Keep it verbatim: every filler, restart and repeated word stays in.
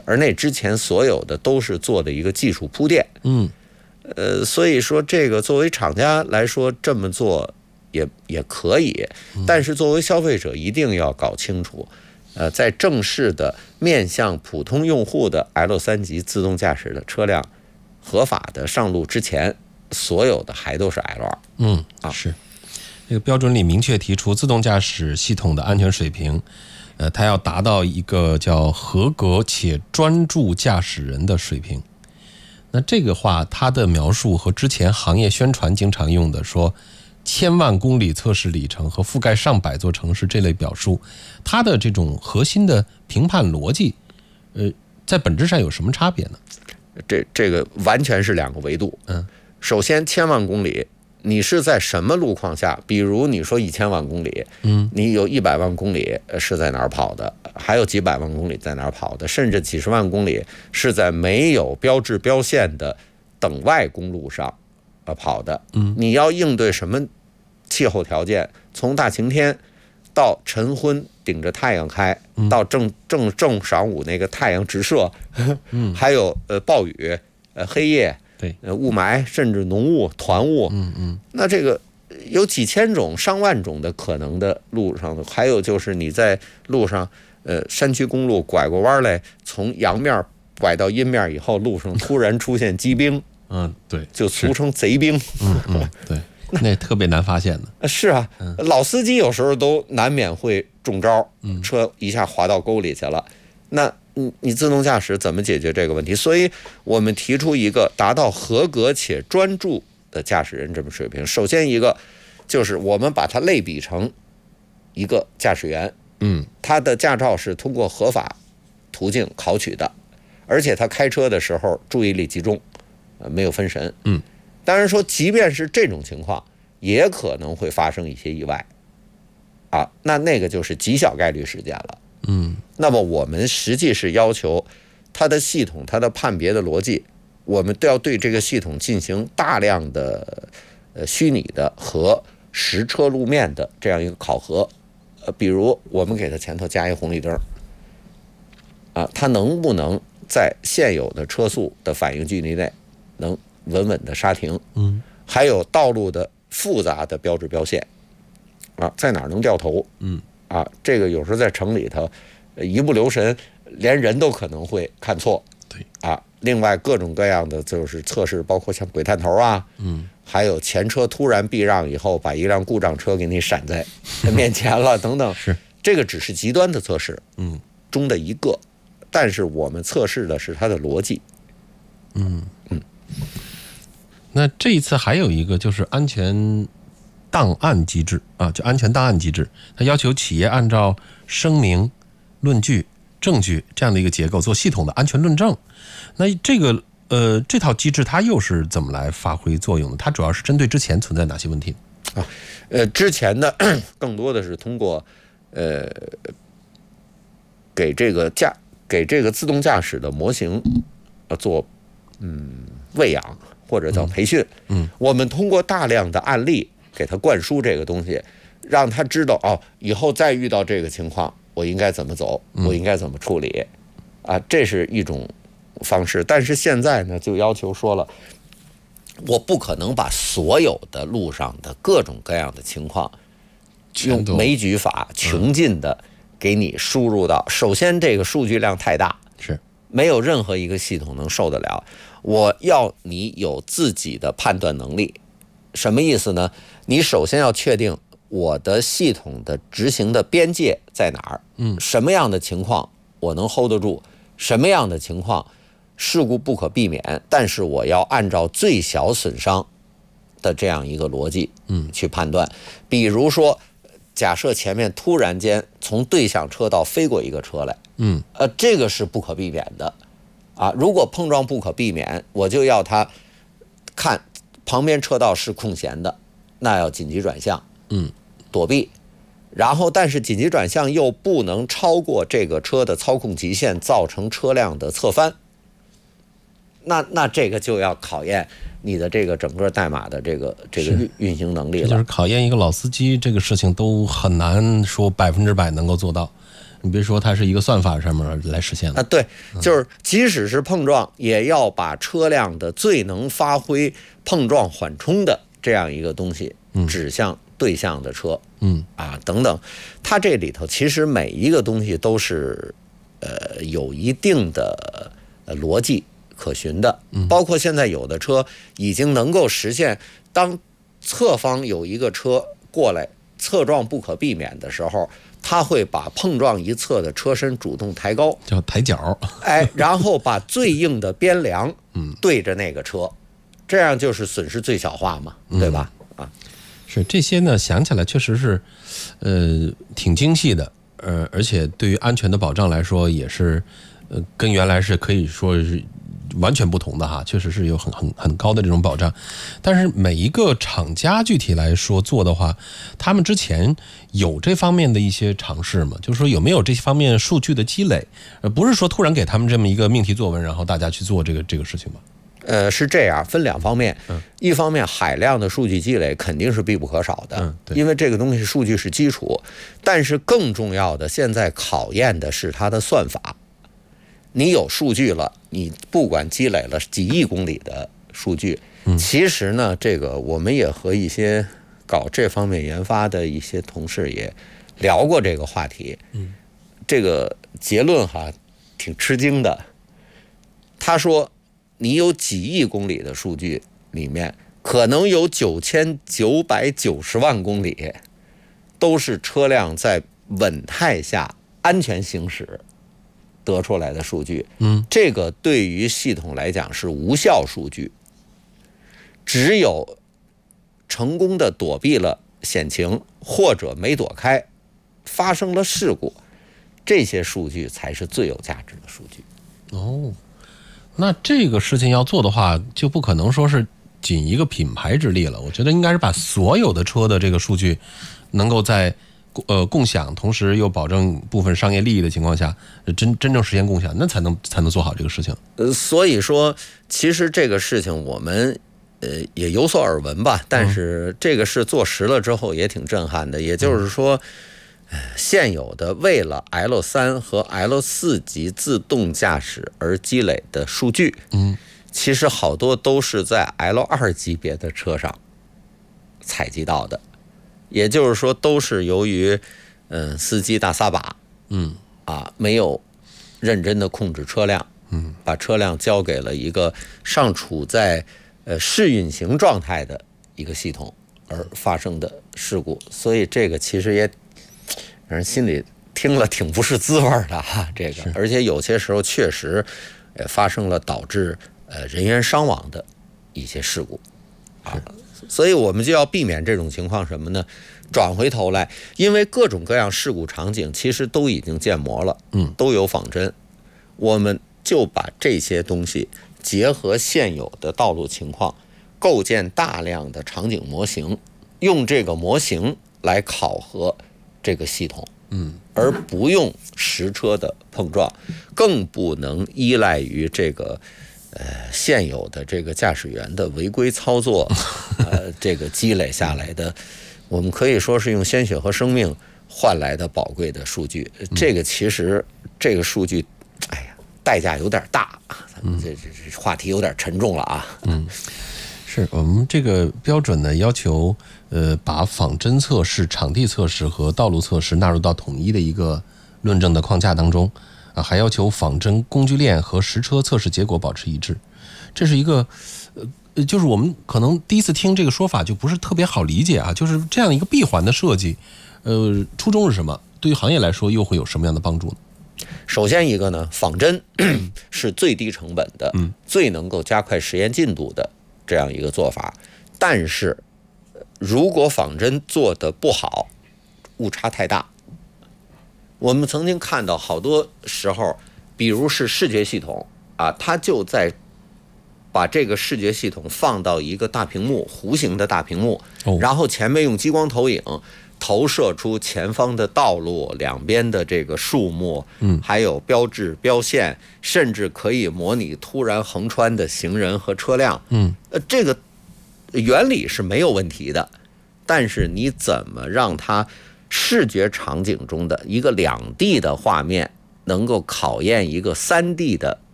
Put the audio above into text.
而那之前所有的都是做的一个技术铺垫。 嗯， 呃，所以说这个作为厂家来说这么做也也可以，但是作为消费者一定要搞清楚，呃，在正式的面向普通用户的 L 三级自动驾驶的车辆合法的上路之前，所有的还都是 L 二。 嗯，啊，是。这个标准里明确提出，自动驾驶系统的安全水平，呃，它要达到一个叫合格且专注驾驶人的水平。那这个话，它的描述和之前行业宣传经常用的说千万公里测试里程和覆盖上百座城市这类表述，它的这种核心的评判逻辑，呃，在本质上有什么差别呢？ 这这个完全是两个维度。 嗯， 首先千万公里。你是在什么路况下？比如你说一千万公里， 嗯， 你有一百万公里是在哪儿跑的？还有几百万公里在哪儿跑的？甚至几十万公里是在没有标志标线的等外公路上呃跑的。 嗯，你要应对什么气候条件？从大晴天到晨昏顶着太阳开， 嗯、 到正正正晌午那个太阳直射，嗯，还有呃暴雨，呃黑夜。 对， 呃，雾霾甚至浓雾、团雾， 嗯嗯， 那这个有几千种、上万种的可能的路上，还有就是你在路上，呃，山区公路拐过弯来，从阳面拐到阴面以后，路上突然出现机兵， 嗯，对， 就俗称贼兵， 嗯嗯，对，那特别难发现的。 是啊，老司机有时候都难免会中招，车一下滑到沟里去了，那。你你自动驾驶怎么解决这个问题？所以我们提出一个达到合格且专注的驾驶人这么水平。首先一个就是我们把它类比成一个驾驶员， 嗯， 他的驾照是通过合法途径考取的，而且他开车的时候注意力集中，呃，没有分神， 嗯。 当然说，即便是这种情况，也可能会发生一些意外，啊，那那个就是极小概率事件了。 嗯， 那么我们实际是要求它的系统、它的判别的逻辑，我们都要对这个系统进行大量的呃虚拟的和实车路面的这样一个考核。呃，比如我们给它前头加一红绿灯，啊，它能不能在现有的车速的反应距离内能稳稳的刹停？ 嗯， 还有道路的复杂的标志标线，啊，在哪儿能掉头？ 嗯。 啊，这个有时候在城里头，一不留神，连人都可能会看错。 对啊，另外各种各样的就是测试，包括像鬼探头啊， 嗯， 还有前车突然避让以后，把一辆故障车给你闪在面前了，等等。 是， 这个只是极端的测试， 嗯， 中的一个，但是我们测试的是它的逻辑。 嗯嗯。那这一次还有一个就是安全档案机制啊，就安全档案机制，它要求企业按照声明、论据、证据这样的一个结构做系统的安全论证。那这个呃这套机制它又是怎么来发挥作用的？它主要是针对之前存在哪些问题啊？呃，之前呢，更多的是通过呃给这个驾给这个自动驾驶的模型呃做嗯喂养或者叫培训。 嗯，嗯我们通过大量的案例。给他灌输这个东西，让他知道哦，以后再遇到这个情况，我应该怎么走，我应该怎么处理，啊，这是一种方式。但是现在呢，就要求说了，我不可能把所有的路上的各种各样的情况，用枚举法穷尽的给你输入到。首先，这个数据量太大， 是没有任何一个系统能受得了。我要你有自己的判断能力。什么意思呢？你首先要确定我的系统的执行的边界在哪儿， 嗯， 什么样的情况我能 hold 得住，什么样的情况事故不可避免，但是我要按照最小损伤的这样一个逻辑， 嗯， 去判断。比如说，假设前面突然间从对向车道飞过一个车来， 嗯， 呃，这个是不可避免的，啊，如果碰撞不可避免，我就要他看。旁边车道是空闲的，那要紧急转向， 嗯， 躲避。然后，但是紧急转向又不能超过这个车的操控极限，造成车辆的侧翻。那那这个就要考验你的这个整个代码的这个这个运运行能力了。 这就是考验一个老司机，这个事情都很难说百分之百能够做到。 你别说它是一个算法上面来实现的啊，对，就是即使是碰撞，也要把车辆的最能发挥碰撞缓冲的这样一个东西指向对向的车， 嗯啊等等，它这里头其实每一个东西都是呃有一定的呃逻辑可循的，包括现在有的车已经能够实现，当侧方有一个车过来侧撞不可避免的时候，它会把碰撞一侧的车身主动抬高， 叫抬脚， 哎，然后把最硬的边梁对着那个车，这样就是损失最小化嘛，对吧？啊， 是这些呢，想起来确实是，呃，挺精细的，呃，而且对于安全的保障来说，也是，呃，跟原来是可以说是完全不同的哈，确实是有很很很高的这种保障。但是每一个厂家具体来说做的话，他们之前有这方面的一些尝试吗？就是说有没有这方面数据的积累？呃，不是说突然给他们这么一个命题作文，然后大家去做这个这个事情吧？ 呃，是这样，分两方面。一方面，海量的数据积累肯定是必不可少的， 嗯对因为这个东西数据是基础。但是更重要的，现在考验的是它的算法。你有数据了，你不管积累了几亿公里的数据，其实呢，这个我们也和一些搞这方面研发的一些同事也聊过这个话题。嗯，这个结论哈，挺吃惊的。他说，你有几亿公里的数据里面，可能有九千九百九十万公里都是车辆在稳态下安全行驶得出来的数据。 嗯， 这个对于系统来讲是无效数据，只有成功的躲避了险情或者没躲开，发生了事故，这些数据才是最有价值的数据。 哦，那这个事情要做的话，就不可能说是仅一个品牌之力了。我觉得应该是把所有的车的这个数据能够在呃共享，同时又保证部分商业利益的情况下，真真正实现共享，那才能才能做好这个事情。 呃，所以说，其实这个事情我们呃也有所耳闻吧，但是这个事做实了之后也挺震撼的。也就是说，现有的为了 L 三 和 L 四 级自动驾驶而积累的数据， 嗯， 其实好多都是在 L 二 级别的车上采集到的。也就是说，都是由于嗯司机大撒把， 嗯啊没有认真的控制车辆， 嗯， 把车辆交给了一个尚处在呃试运行状态的一个系统而发生的事故。所以这个其实也让人心里听了挺不是滋味的哈，这个，而且有些时候确实呃发生了导致呃人员伤亡的一些事故啊。所以我们就要避免这种情况什么呢？转回头来，因为各种各样事故场景其实都已经建模了， 嗯， 都有仿真，我们就把这些东西结合现有的道路情况，构建大量的场景模型，用这个模型来考核这个系统， 嗯， 而不用实车的碰撞，更不能依赖于这个呃现有的这个驾驶员的违规操作，呃，这个积累下来的，我们可以说是用鲜血和生命换来的宝贵的数据。这个其实这个数据，哎呀，代价有点大，咱们这这这话题有点沉重了啊。 嗯，是我们这个标准呢，要求呃把仿真测试、场地测试和道路测试纳入到统一的一个论证的框架当中啊，还要求仿真工具链和实车测试结果保持一致。这是一个呃，就是我们可能第一次听这个说法就不是特别好理解啊，就是这样一个闭环的设计，呃，初衷是什么？对于行业来说又会有什么样的帮助呢？ 首先一个呢，仿真是最低成本的， 嗯， 最能够加快实验进度的这样一个做法。但是，如果仿真做得不好，误差太大。我们曾经看到好多时候，比如是视觉系统啊，它就在把这个视觉系统放到一个大屏幕，弧形的大屏幕， 哦， 然后前面用激光投影投射出前方的道路两边的这个树木， 嗯， 还有标志标线，甚至可以模拟突然横穿的行人和车辆， 嗯， 呃，这个原理是没有问题的，但是你怎么让它视觉场景中的一个两 D 的画面，能够考验一个三 D 的